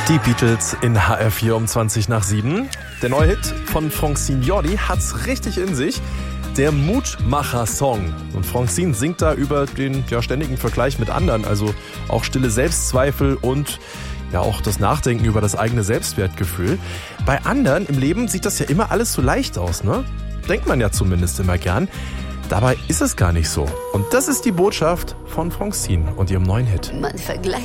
Die Beatles in HR4 um 20 nach 7. Der neue Hit von Francine Jordi hat's richtig in sich. Der Mutmacher-Song. Und Francine singt da über den ständigen Vergleich mit anderen, also auch stille Selbstzweifel und auch das Nachdenken über das eigene Selbstwertgefühl. Bei anderen im Leben sieht das ja immer alles so leicht aus, ne? Denkt man ja zumindest immer gern. Dabei ist es gar nicht so. Und das ist die Botschaft von Francine und ihrem neuen Hit. Man vergleicht